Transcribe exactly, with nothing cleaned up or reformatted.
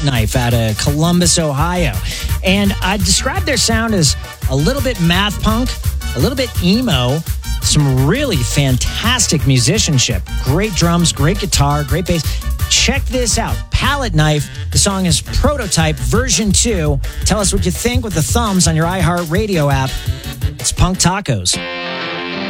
Knife out of Columbus, Ohio. And I describe their sound as a little bit math punk, a little bit emo, some really fantastic musicianship. Great drums, great guitar, great bass. Check this out. Palette Knife. The song is Prototype version two. Tell us what you think with the thumbs on your iHeartRadio app. It's Punk Tacos.